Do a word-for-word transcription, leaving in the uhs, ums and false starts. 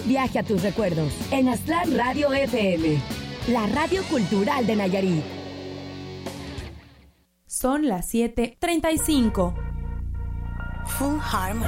Viaje a tus recuerdos en Aztlán Radio F M, la radio cultural de Nayarit. Son las siete treinta y cinco. Full Harmony.